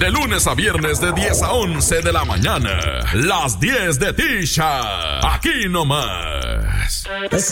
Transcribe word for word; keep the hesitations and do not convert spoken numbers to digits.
De lunes a viernes de diez a once de la mañana. Las diez de Tisha. Aquí nomás.